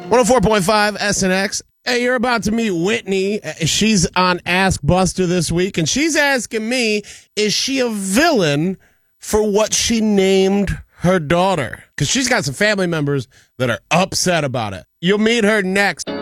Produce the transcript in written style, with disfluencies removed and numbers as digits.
104.5 SNX. Hey, you're about to meet Whitney. She's on Ask Buster this week, and she's asking me, is she a villain for what she named her daughter? Because she's got some family members that are upset about it. You'll meet her next.